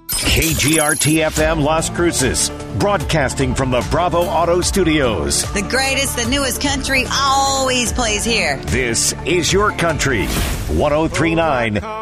KGRT-FM Las Cruces, broadcasting from the Bravo Auto Studios. The greatest, the newest country always plays here. This is your country. 103.9